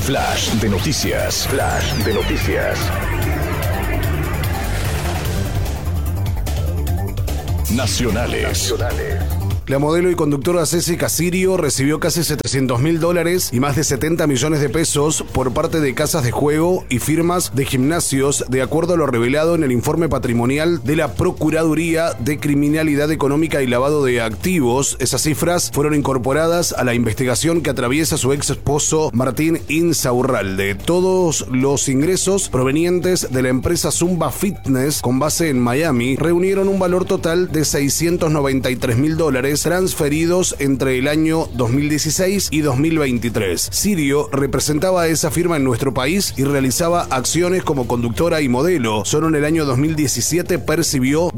Flash de noticias. Flash de noticias. Nacionales. La modelo y conductora Ceci Casirio recibió casi $700.000 y más de 70 millones de pesos por parte de casas de juego y firmas de gimnasios, de acuerdo a lo revelado en el informe patrimonial de la Procuraduría de Criminalidad Económica y Lavado de Activos. Esas cifras fueron incorporadas a la investigación que atraviesa su ex esposo Martín Insaurralde. Todos los ingresos provenientes de la empresa Zumba Fitness, con base en Miami, reunieron un valor total de $693.000 transferidos entre el año 2016 y 2023. Sirio representaba a esa firma en nuestro país y realizaba acciones como conductora y modelo. Solo en el año 2017 percibió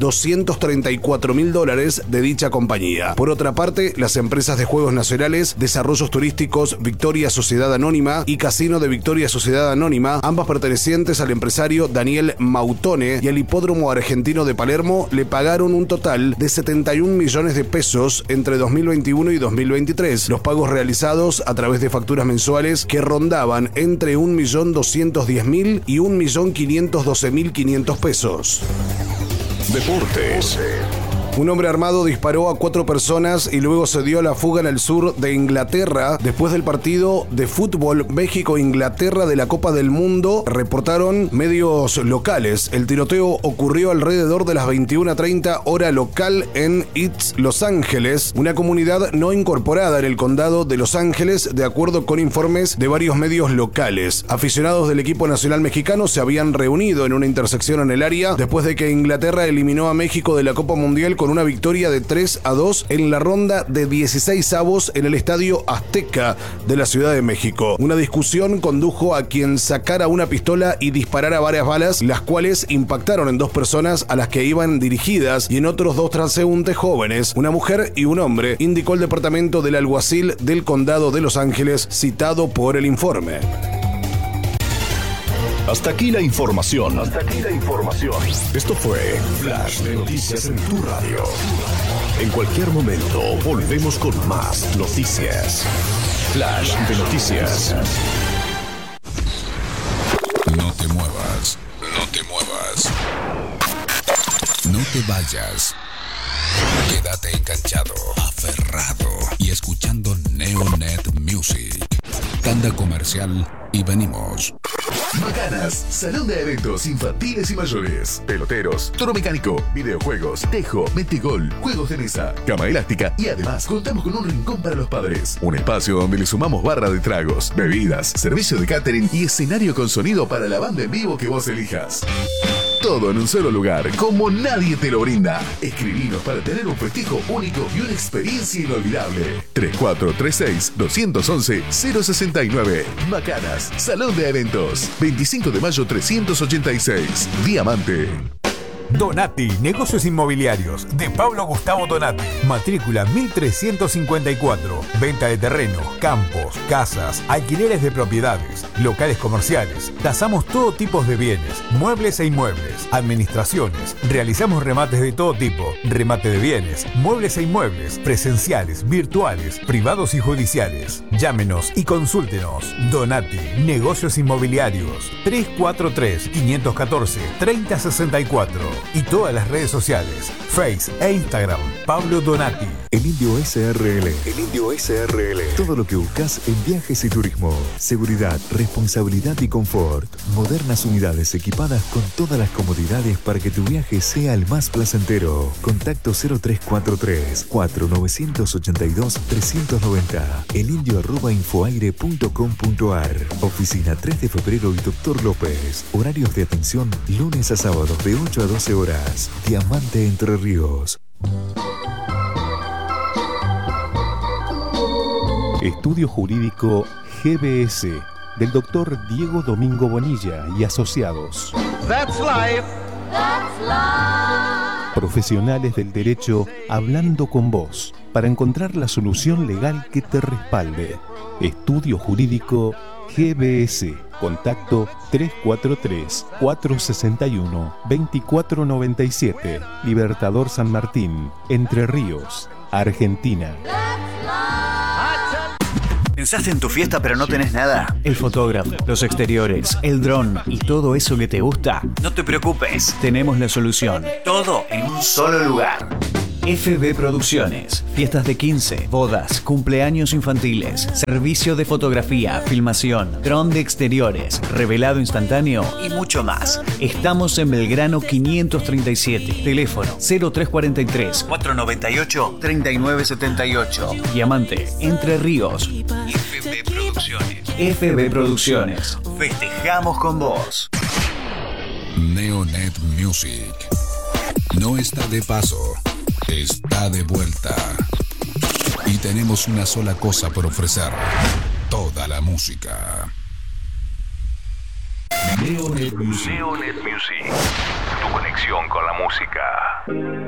$234.000 de dicha compañía. Por otra parte, las empresas de juegos nacionales, Desarrollos Turísticos Victoria Sociedad Anónima y Casino de Victoria Sociedad Anónima, ambas pertenecientes al empresario Daniel Mautone y al Hipódromo Argentino de Palermo, le pagaron un total de 71 millones de pesos entre 2021 y 2023. Los pagos realizados a través de facturas mensuales que rondaban entre 1.210.000 y 1.512.500 pesos. Deportes. Un hombre armado disparó a 4 personas y luego se dio a la fuga en el sur de Inglaterra después del partido de fútbol México-Inglaterra de la Copa del Mundo, reportaron medios locales. El tiroteo ocurrió alrededor de las 21:30 hora local en East Los Ángeles, una comunidad no incorporada en el condado de Los Ángeles, de acuerdo con informes de varios medios locales. Aficionados del equipo nacional mexicano se habían reunido en una intersección en el área después de que Inglaterra eliminó a México de la Copa Mundial con una victoria de 3-2 en la ronda de 16avos en el Estadio Azteca de la Ciudad de México. Una discusión condujo a quien sacara una pistola y disparara varias balas, las cuales impactaron en 2 personas a las que iban dirigidas y en otros 2 transeúntes jóvenes, una mujer y un hombre, indicó el departamento del alguacil del condado de Los Ángeles, citado por el informe. Hasta aquí la información. Esto fue Flash de Noticias en tu radio. En cualquier momento volvemos con más noticias. Flash de Noticias. No te muevas. No te vayas. Quédate enganchado, aferrado y escuchando Neonet Music. Tanda comercial y venimos. Macanas, salón de eventos infantiles y mayores, peloteros, toro mecánico, videojuegos, tejo, metegol, juegos de mesa, cama elástica y además contamos con un rincón para los padres. Un espacio donde le sumamos barra de tragos, bebidas, servicio de catering y escenario con sonido para la banda en vivo que vos elijas. Todo en un solo lugar, como nadie te lo brinda. Escribinos para tener un festejo único y una experiencia inolvidable. 3436-211-069. Macanas, Salón de Eventos. 25 de mayo 386. Diamante. Donati, negocios inmobiliarios, de Pablo Gustavo Donati. Matrícula 1354. Venta de terrenos, campos, casas, alquileres de propiedades, locales comerciales. Tasamos todo tipo de bienes, muebles e inmuebles, administraciones. Realizamos remates de todo tipo, remate de bienes, muebles e inmuebles, presenciales, virtuales, privados y judiciales. Llámenos y consúltenos. Donati, negocios inmobiliarios. 343-514-3064. Y todas las redes sociales, Face e Instagram, Pablo Donati. El Indio SRL. Todo lo que buscas en viajes y turismo. Seguridad, responsabilidad y confort. Modernas unidades equipadas con todas las comodidades para que tu viaje sea el más placentero. Contacto 0343-4982-390. elindio@infoaire.com.ar. Oficina 3 de febrero y Dr. López. Horarios de atención lunes a sábados de 8 a 12 horas. Diamante Entre Ríos. Estudio Jurídico GBS del Dr. Diego Domingo Bonilla y asociados. That's life. Profesionales del derecho hablando con vos para encontrar la solución legal que te respalde. Estudio Jurídico GBS. Contacto 343-461-2497. Libertador San Martín, Entre Ríos, Argentina. ¿Pensaste en tu fiesta pero no tenés nada? ¿El fotógrafo, los exteriores, el dron y todo eso que te gusta? No te preocupes, tenemos la solución. Todo en un solo lugar. FB Producciones. Fiestas de 15, bodas, cumpleaños infantiles, servicio de fotografía, filmación, dron de exteriores, revelado instantáneo y mucho más. Estamos en Belgrano 537. Teléfono 0343 498 3978. Diamante, Entre Ríos. FB Producciones. FB Producciones. Festejamos con vos. Neonet Music. No está de paso. Está de vuelta. Y tenemos una sola cosa por ofrecer. Toda la música. Neonet Music. Neonet Music. Tu conexión con la música.